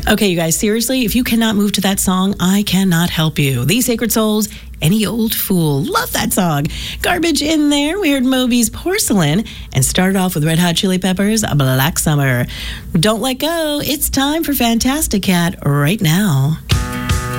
Okay, you guys, seriously, if you cannot move to that song, I cannot help you. These Sacred Souls, Any Old Fool. Love that song. Garbage in there. We heard Moby's Porcelain and started off with Red Hot Chili Peppers, Black Summer. Don't let go. It's time for Fantastic Cat right now.